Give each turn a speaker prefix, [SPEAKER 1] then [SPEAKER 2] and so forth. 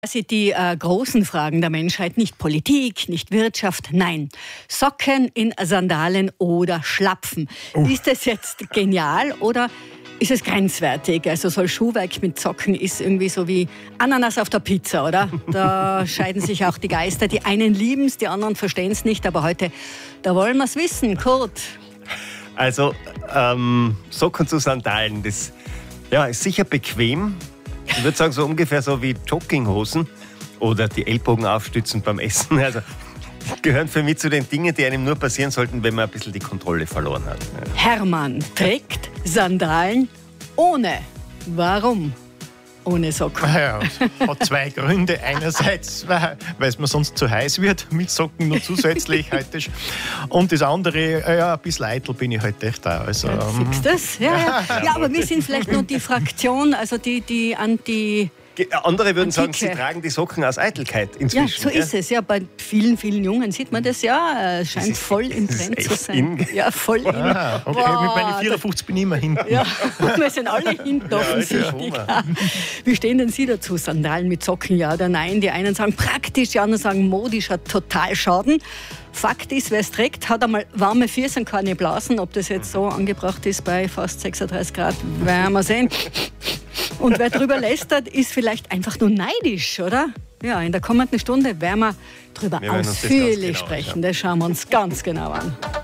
[SPEAKER 1] Also die großen Fragen der Menschheit, nicht Politik, nicht Wirtschaft, nein. Socken in Sandalen oder Schlapfen. Ist das jetzt genial oder ist es grenzwertig? Also so ein Schuhwerk mit Socken ist irgendwie so wie Ananas auf der Pizza, oder? Da scheiden sich auch die Geister. Die einen lieben es, die anderen verstehen es nicht. Aber heute, da wollen wir es wissen. Kurt?
[SPEAKER 2] Also Socken zu Sandalen, das ist sicher bequem. Ich würde sagen, so ungefähr so wie Jogginghosen oder die Ellbogen aufstützen beim Essen. Also gehören für mich zu den Dingen, die einem nur passieren sollten, wenn man ein bisschen die Kontrolle verloren hat.
[SPEAKER 1] Hermann trägt Sandalen ohne. Warum? Ohne Socken.
[SPEAKER 3] Ja, hat zwei Gründe. Einerseits, weil es mir sonst zu heiß wird, mit Socken noch zusätzlich heute. Und das andere, ein bisschen eitel bin ich heute echt auch. Also,
[SPEAKER 1] siehst du das? Ja, aber wir sind vielleicht noch die Fraktion, also die anti...
[SPEAKER 2] Andere würden sagen, sie tragen die Socken aus Eitelkeit inzwischen.
[SPEAKER 1] Ja, so ist es. Ja, bei vielen, vielen Jungen sieht man das ja. Es scheint voll im Trend zu sein. Ja, voll in.
[SPEAKER 3] Okay, mit meinen 54 bin ich immer hinten.
[SPEAKER 1] Ja, wir sind alle hinten offensichtlich. Ja. Wie stehen denn Sie dazu? Sandalen mit Socken, ja oder nein? Die einen sagen praktisch, die anderen sagen modisch, hat total Schaden. Fakt ist, wer es trägt, hat einmal warme Füße und keine Blasen. Ob das jetzt so angebracht ist bei fast 36 Grad, werden wir sehen. Und wer drüber lästert, ist vielleicht einfach nur neidisch, oder? Ja, in der kommenden Stunde werden wir drüber ausführlich sprechen. Das schauen wir uns ganz genau an.